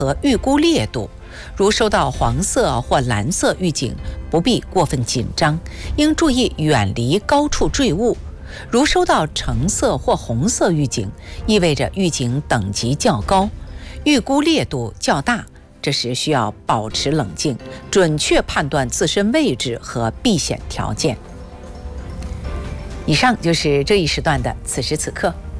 和预估烈度。如收到黄色或蓝色预警，不必过分紧张，应注意远离高处坠物。如收到橙色或红色预警，意味着预警等级较高，预估烈度较大，这时需要保持冷静，准确判断自身位置和避险条件。以上就是这一时段的此时此刻。